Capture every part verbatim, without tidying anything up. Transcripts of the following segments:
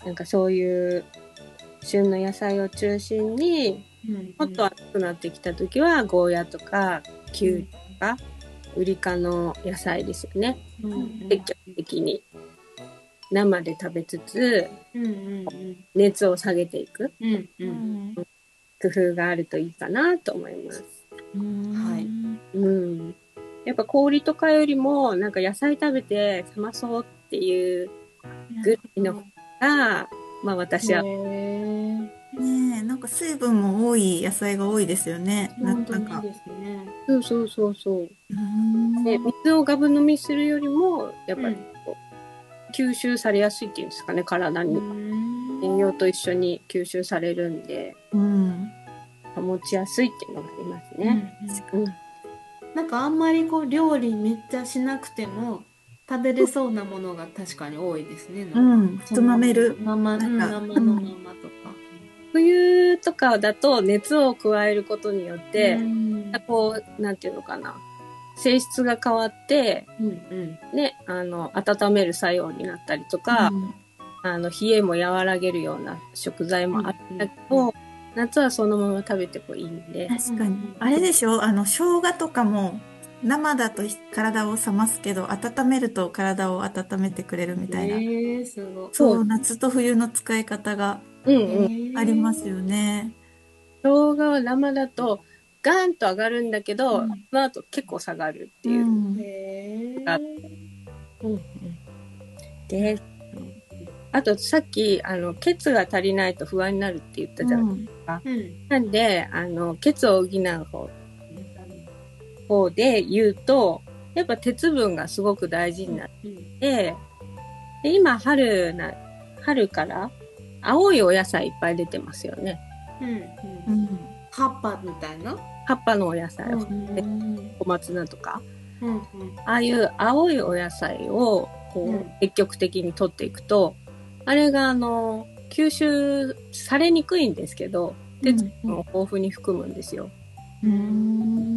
なんかそういう旬の野菜を中心に、うんうん、もっと暑くなってきた時はゴーヤとかキュウリとか、うん、ウリ科の野菜ですよね、うんうん、積極的に生で食べつつ、うんうんうん、熱を下げていく、うんうん、工夫があるといいかなと思います。はい、うん、やっぱ氷とかよりもなんか野菜食べて冷まそうっていうぐらいの方が、まあ私は。 ねえ、なんか水分も多い野菜が多いですよね。 本当にいいですね。そうそうそうそう。で、水をガブ飲みするよりもやっぱり、うん、吸収されやすいっていうんですかね、体に。栄養と一緒に吸収されるんで、うん、保ちやすいっていうのがありますね。うんうん、なんかあんまりこう料理めっちゃしなくても食べれそうなものが確かに多いですね。 うん、つまめる。 生、うん、生のままとか。冬とかだと熱を加えることによって、うん、こう、なんていうのかな。性質が変わって、うんうん、ね、あの、温める作用になったりとか、うん、あの、冷えも和らげるような食材もあるんだけど、うんうん、夏はそのまま食べてもいいんで。 確かに。あれでしょ、あの、生姜とかも、生だと体を冷ますけど、温めると体を温めてくれるみたいな。えー、すごい。そう、夏と冬の使い方がありますよね。 生姜は生だと、ガーンと上がるんだけど、うん、その後結構下がるっていう。うん、へー。うんうん、で、あとさっき、あの、血が足りないと不安になるって言ったじゃないですか。うん、なんで、あの、血を補う方、方で言うと、やっぱ鉄分がすごく大事になって、うん、で、今春な、春から青いお野菜いっぱい出てますよね。うんうん、葉っぱみたいな葉っぱのお野菜、うん、小松菜とか、うんうん、ああいう青いお野菜をこう、うん、積極的に取っていくと、あれがあの吸収されにくいんですけど、鉄分を豊富に含むんですよ。うん、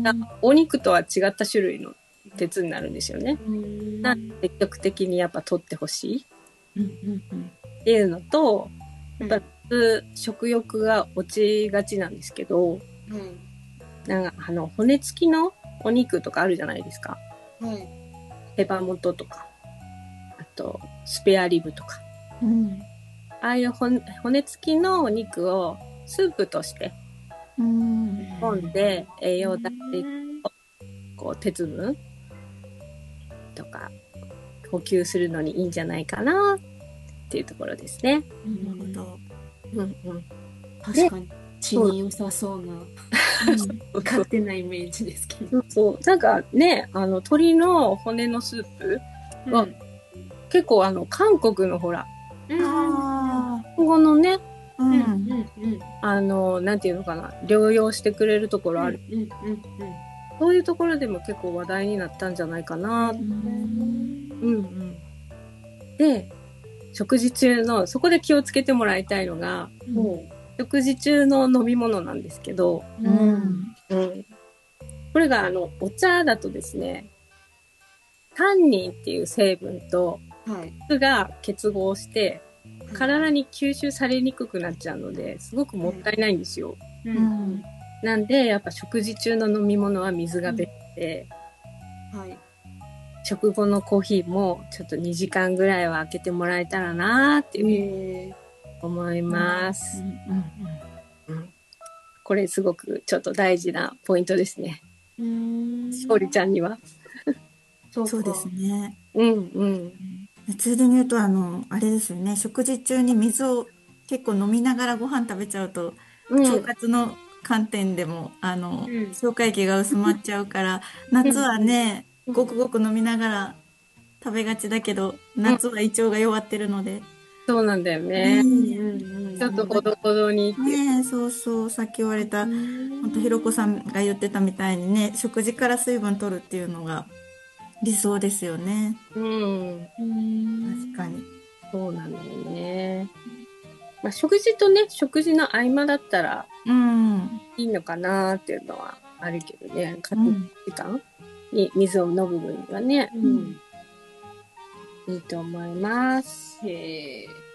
お肉とは違った種類の鉄になるんですよね。うん、なんで積極的にやっぱ取ってほしい、うんうんうん、っていうのと、やっぱ食欲が落ちがちなんですけど、うん、なんかあの骨付きのお肉とかあるじゃないですか。はい、手羽元とか、あとスペアリブとか、うん、ああいう骨、骨付きのお肉をスープとして飲んで栄養を出していくと、こう鉄分とか補給するのにいいんじゃないかなっていうところですね。なるほど。うんうん。確かに血に良さそうな勝手なイメージですけど。そうそう。なんかね、あの鶏の骨のスープは、うん、結構あの韓国のほら、うん、ああ、ここのね、うんうんうん、あのなんていうのかな、療養してくれるところある。うんうんうんうん、そういうところでも結構話題になったんじゃないかな。うんうんうん。で、食事中のそこで気をつけてもらいたいのが、うん、食事中の飲み物なんですけど、うんうん、これがあのお茶だとですね、タンニンっていう成分と酢が結合して、はい、体に吸収されにくくなっちゃうのですごくもったいないんですよ。うんうん、なんでやっぱ食事中の飲み物は水がベストで、うん、はい、食後のコーヒーもちょっとにじかんぐらいは空けてもらえたらなーっていう思います。これすごくちょっと大事なポイントですね。うーん。しおりちゃんには。 そうですね。 うんうん。 ついでに言うと、あの、あれですよね。食事中に水を結構飲みながらご飯食べちゃうと、うん、腸活の観点でも、あの、うん、消化液が薄まっちゃうから、夏はね、うん、ごくごく飲みながら食べがちだけど、夏は胃腸が弱ってるので。 そうなんだよね。ね、ちょっとほどほどにっていう。 ね、そうそう、さっき言われた、本当ひろこさんが言ってたみたいにね、食事から水分取るっていうのが理想ですよね。うん。確かに。 そうなんだよね。まあ、食事とね、食事の合間だったら、うん、いいのかなっていうのはあるけどね、活動時間に水を飲む分にはね、うん、いいと思います。へー。